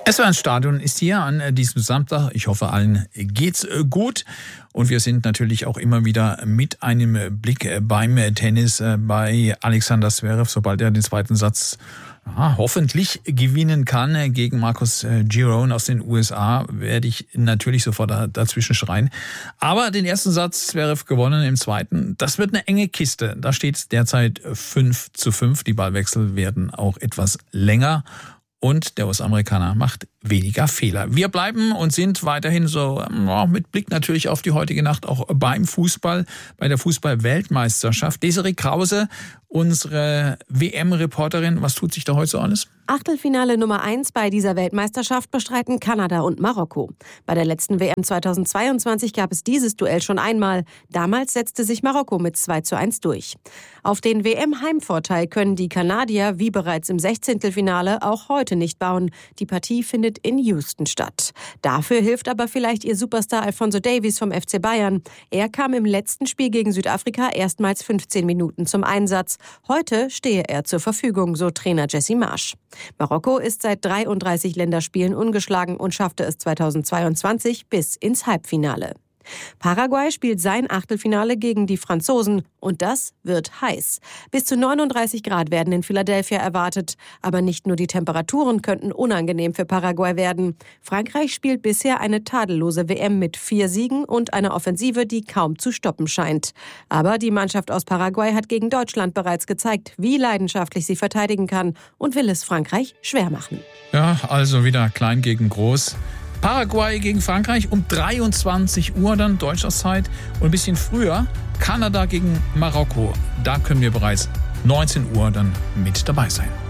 SWR-Stadion ist hier an diesem Samstag. Ich hoffe, allen geht's gut. Und wir sind natürlich auch immer wieder mit einem Blick beim Tennis bei Alexander Zverev, sobald er den zweiten Satz hoffentlich gewinnen kann gegen Marcos Giron aus den USA, werde ich natürlich sofort dazwischen schreien. Aber den ersten Satz Zverev gewonnen, im zweiten, das wird eine enge Kiste. Da steht es derzeit 5:5. Die Ballwechsel werden auch etwas länger. Und der US-Amerikaner macht weniger Fehler. Wir bleiben und sind weiterhin so mit Blick natürlich auf die heutige Nacht auch beim Fußball, bei der Fußball-Weltmeisterschaft. Desiree Krause, unsere WM-Reporterin, was tut sich da heute so alles? Achtelfinale Nummer 1 bei dieser Weltmeisterschaft bestreiten Kanada und Marokko. Bei der letzten WM 2022 gab es dieses Duell schon einmal. Damals setzte sich Marokko mit 2:1 durch. Auf den WM-Heimvorteil können die Kanadier wie bereits im 16. auch heute nicht bauen. Die Partie findet in Houston statt. Dafür hilft aber vielleicht ihr Superstar Alphonso Davies vom FC Bayern. Er kam im letzten Spiel gegen Südafrika erstmals 15 Minuten zum Einsatz. Heute stehe er zur Verfügung, so Trainer Jesse Marsch. Marokko ist seit 33 Länderspielen ungeschlagen und schaffte es 2022 bis ins Halbfinale. Paraguay spielt sein Achtelfinale gegen die Franzosen und das wird heiß. Bis zu 39 Grad werden in Philadelphia erwartet. Aber nicht nur die Temperaturen könnten unangenehm für Paraguay werden. Frankreich spielt bisher eine tadellose WM mit 4 Siegen und einer Offensive, die kaum zu stoppen scheint. Aber die Mannschaft aus Paraguay hat gegen Deutschland bereits gezeigt, wie leidenschaftlich sie verteidigen kann und will es Frankreich schwer machen. Ja, also wieder klein gegen groß. Paraguay gegen Frankreich um 23 Uhr dann deutscher Zeit und ein bisschen früher Kanada gegen Marokko. Da können wir bereits 19 Uhr dann mit dabei sein.